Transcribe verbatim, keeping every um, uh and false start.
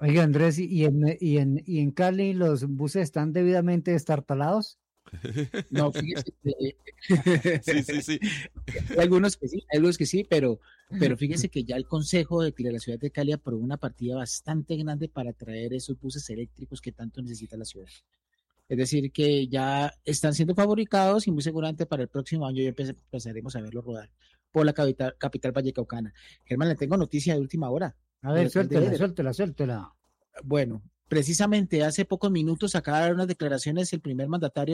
Oiga, Andrés, ¿y en, y en, y en Cali los buses están debidamente destartalados? No, fíjese que Sí, sí, sí. hay algunos que sí, hay algunos que sí, pero, pero fíjese que ya el Consejo de, de la ciudad de Cali aprobó una partida bastante grande para traer esos buses eléctricos que tanto necesita la ciudad. Es decir, que ya están siendo fabricados y muy seguramente para el próximo año ya empe- empezaremos a verlos rodar por la capital, capital vallecaucana. Germán, le tengo noticia de última hora A del ver, alcalde suéltela, Eder. suéltela, suéltela. Bueno, precisamente hace pocos minutos acaba de dar unas declaraciones el primer mandatario